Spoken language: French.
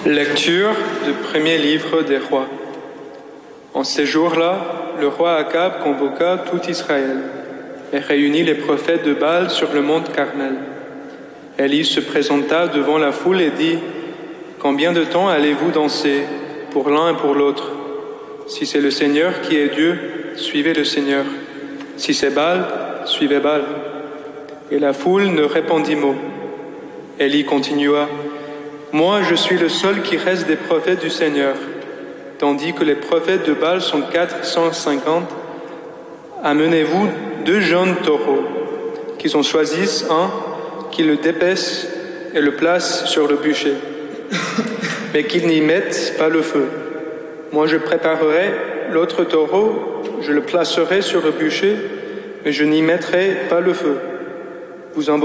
Lecture du premier livre des rois. En ces jours-là, le roi Akab convoqua tout Israël et réunit les prophètes de Baal sur le mont Carmel. Élie se présenta devant la foule et dit : « Combien de temps allez-vous danser pour l'un et pour l'autre ? Si c'est le Seigneur qui est Dieu, suivez le Seigneur. Si c'est Baal, suivez Baal. » Et la foule ne répondit mot. Élie continua : « Moi, je suis le seul qui reste des prophètes du Seigneur, tandis que les prophètes de Baal sont 450. Amenez-vous 2 jeunes taureaux, qu'ils en choisissent un, qu'ils le dépècent et le placent sur le bûcher, mais qu'ils n'y mettent pas le feu. Moi, je préparerai l'autre taureau, je le placerai sur le bûcher, mais je n'y mettrai pas le feu. Vous en